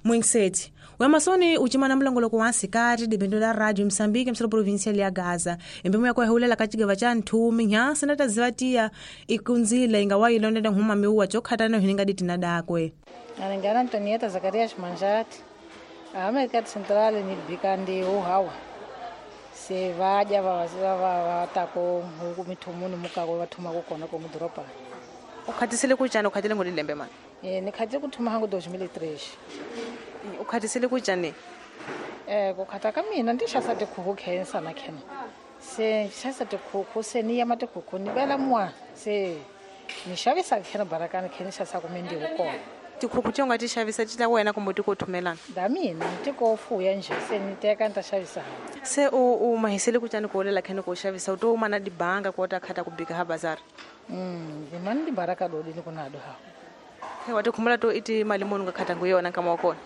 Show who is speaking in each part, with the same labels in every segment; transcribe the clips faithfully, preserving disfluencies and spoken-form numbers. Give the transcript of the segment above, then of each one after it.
Speaker 1: Mwingiseti Wamasoni uchimana mlongolo kwa sikati dipendo la radio Msambiki msalo provincial ya Gaza embemu ya kwa hulela kachigava cha ntumi nya senata zivatia ikunzile ingawa ilonda nhuma miuwa chokhatana hininga ditina dakwe
Speaker 2: Anengana Antonieta Zacarias Manjati Amerika Central ni bikandi uhawa se vaja vaziva vatako huku mitumuni mukako vatuma kukona kwa mudropa
Speaker 1: ukhatisile kuchana ukhatile ngolilembe man
Speaker 2: eh nikhatile kutuma hangu dois mil e três
Speaker 1: ukhatisile kuchane
Speaker 2: eh kukhataka mina ndishasate khukhu cancer na khena se shasate khukhu se ni yamate khukhu ni bela mwa se ni shavisa khena barakani khena shasa kumendi ukona
Speaker 1: tikhukhu tionga tishavisa tita wena kumbuti kuthumelana
Speaker 2: damina ntikofuya nje se niteka ntashavisa
Speaker 1: se u umahisile kuchane kolela khena ko shavisa uto mana dibanga kota khata kubika ha bazar
Speaker 2: mm dimani dibaraka dodi ni kunado ha
Speaker 1: he watu khumula to iti mali monu ngakhata nguyona kama wakona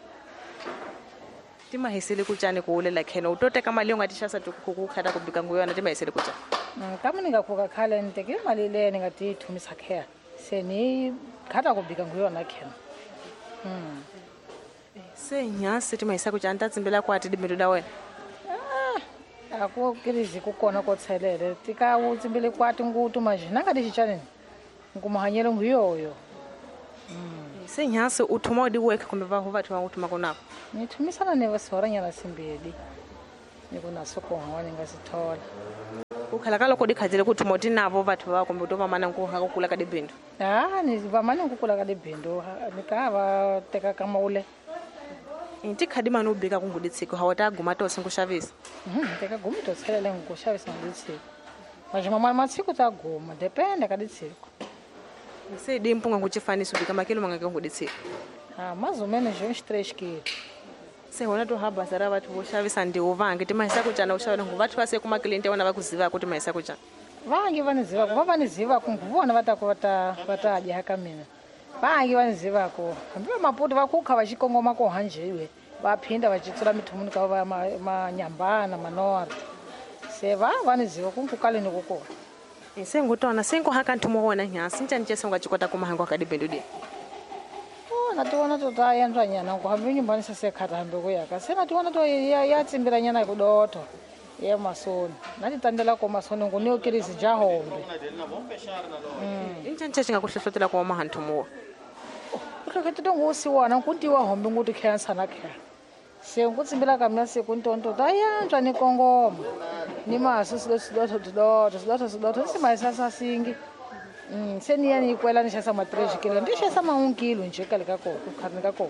Speaker 1: timahisile kuchane kolela khena utoteka mali ongatishasa tikhukhu khata kubika nguyona timahisile kuchane
Speaker 2: kama ningakhuka khala niteke mali le ningati thumisa khaya se ni khata kubika nguyona khena mm
Speaker 1: se nyasi timahisa kuchane tatsimbela kwati dibendo da wena
Speaker 2: ah ako kirizi kukona kotselele tika utsimbele kwati ngutu majina ngati chichaneni ngumahanyelo nguyoyo
Speaker 1: mm se nyasi uthuma udi work kumbe vaho vathu va uthuma konako
Speaker 2: ni thumisana ne vasora nyana simbeli nikuna soko hawane ngasithola
Speaker 1: ukhala kaloko dikhadzile kuthuma uti navo vathu va kumbe utova mana nkuha kukula ka dibendo
Speaker 2: ah ni vamana kukula ka dibendo nikava teka kama ule
Speaker 1: inti khadi manu ubika kunguditsiko hawata guma to sinkushavisa
Speaker 2: mhm teka guma to tselele ngushavisa nguditsiko majima mama matsiko ta guma depende ka ditsiko
Speaker 1: se dimpunga nguchifaniso ubika makelo mangake nguditsiko
Speaker 2: ah mais ou menos uns três quilos
Speaker 1: se hona to haba zara vathu voshavisa ndi uvange timahisa kuchana ushavela nguvathu vase kuma client wana vakuziva kuti mahisa kuchana
Speaker 2: vangi vaniziva kuva vaniziva kunguvona vatako vata vataja hakamina vangi vaniziva ko hambi maputi vakukha vachikongoma ko hanjiwe vaphinda vachitsula mithumuni ka va manyambana manora se va vaniziva kunkukale nokukona
Speaker 1: se ngutona senko haka nthumo wona nyasi ntani chese ngachikota kumahango akadibendo di
Speaker 2: na tiona to ta yanzwa nyana ngohambi nyumbani sase khata hambe kuyaka sena tiona to ya tsimbira nyana kudoto ye masoni nati tandela ko masoni nguniyo kirisi jahombe
Speaker 1: mm intani chese ngakuhlohlotela ko mahanthumo
Speaker 2: ukakati to ngusiwana nkuntiwa hombe nguti cancer na khe se ngutsimbira kamna se kuntonto ta yanzwa ni kongoma ni maso sido sido sido sido sido simayisasa singi Mm, seni yani kwela ni shasa ma três kilo ndi shasa ma un kilo nje kale ka ko kharni ka ko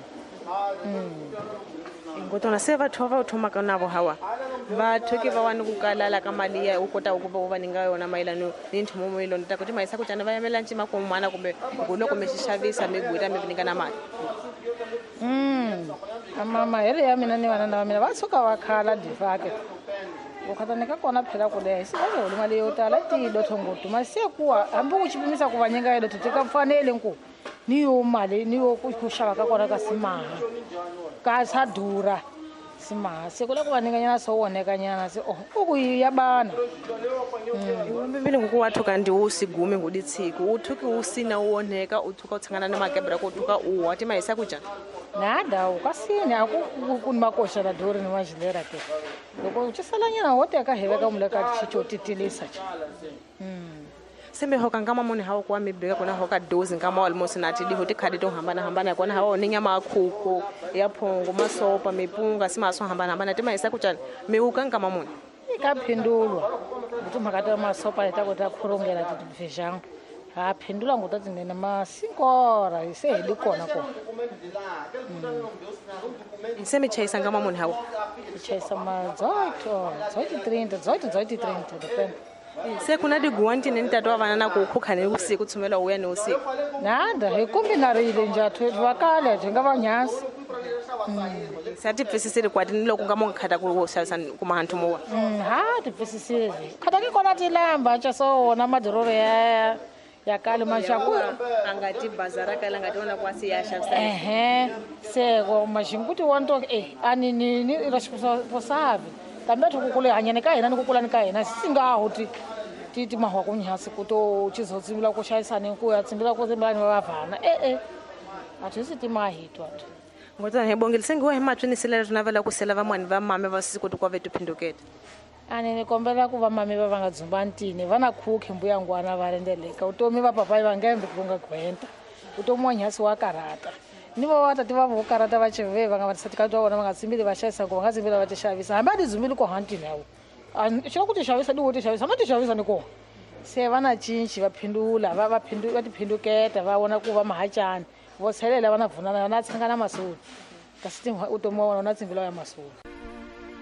Speaker 1: mm ngotona se vathu va uthoma ka navo hawa vathu ke va wani kukalala ka mali ya ukota ukuba uva ninga yona mailano ni nthumo mo ilona ta kuti maisa kuchana va yamela ntima ko mwana kumbe ngulo kumbe xishavisa migwita mivininga na mali
Speaker 2: mm mama hele ya mina ni vana na mina va suka va khala difake ukhataneka kona phela kule sibale ulimali yotala ti dothongotu masekuwa hambi uchipimisa kuvanyenga yedo tutika mfanele nku niyo mali niyo kushava ka kona ka simaha ka sadura simaha sekula kuvanenga nyana so woneka nyana se oh ukuyabana
Speaker 1: mm vile ngokuwathu kandi usigume nguditsiko uthuki usina uoneka uthuka utsangana na makebra ko uthuka uwa ti maisa kuja
Speaker 2: nada ukasini akukuni makosha la dori ni majilera ke loko uchisala nyana wote akaheveka umleka chicho titilisa cha mm
Speaker 1: sembe hoka ngama moni hawo kwa mibeka kona hoka dozi ngama almost nati di hoti khadi to hambana hambana kona hawo ni nyama akhuko ya phongo masopa mipunga simaso hambana hambana ti maisa kuja meuka ngama moni
Speaker 2: ikaphindulwa ukuthi makata masopa etakota khurongela tidivijang ha phindula ngotati nena ma cinco horas iseli kona ko
Speaker 1: mm semi chaisa ngama moni hawo
Speaker 2: chaisa ma zoto zoto trinta zoto zoto trinta depende
Speaker 1: se kuna diguanti neni tatu avana na kukhukha ne usiku tsumela uya ne usiku
Speaker 2: nada hekombinarile njathu vakale njengavanyasi
Speaker 1: sati pfesisiri kwati niloko ngamo khata ku sasa kumahanthumo wa
Speaker 2: mm ha tipfesisiri khata ke kona tilamba cha so na madororo ya yakale mashaku
Speaker 1: angati bazara kala ngati ona kwasi ya shavisa
Speaker 2: ehe seko mashinguti wanto eh ani ni ni responsible tambe thukule hanyane ka hina nikukula nika hina singaho ti titi mahwa kunyasi kuto chizodzimila kushayisana nkuya tsimbila kuzimbani vavana eh eh athi sitima hitwa
Speaker 1: ngotani hebongile sengiwe himatwiniselelo tunavela kusela vamwani va mame va sisi kuti kwa vetu phindukete
Speaker 2: ani ni kombela ku va mami va va nga dzumba ntini va na khukhi mbuyangwana va rendeleka utomi va papai va ngembe ku nga gwenta utomi wa nyasi wa karata ni vo va tati va vo karata va cheve va nga va tsati ka twa vona va nga tsimbili va xavisa ku va nga tsimbili va ti xavisa hambi a ti dzumile ko hantini yawo xilo ku ti xavisa ni wo ti xavisa ma ti xavisa ni kona se va na cinci va phindula va va phindu va ti phinduketa va vona ku va mahacani vo tshelela va na vunana va na tshanga na masulu kasi utomi wa vona na tsimbilo ya masulu